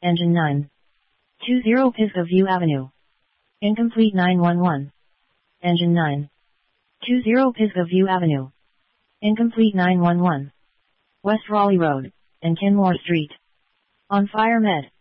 Engine 9. 20 Pisgah View Avenue. Incomplete 911. Engine 9. 20 Pisgah View Avenue. Incomplete 911. West Raleigh Road, and Kenmore Street. On fire med.